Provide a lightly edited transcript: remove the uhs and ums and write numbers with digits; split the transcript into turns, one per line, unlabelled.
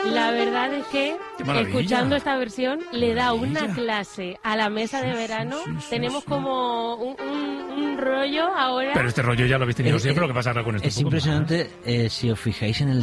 La verdad es que,
¡Qué maravilla!
escuchando esta versión, le da una
maravilla!
clase a la mesa de verano.
sí,
Tenemos
sí.
como un rollo ahora.
Pero este rollo ya lo habéis tenido siempre, lo que pasa ahora con esto
Es impresionante si os fijáis en el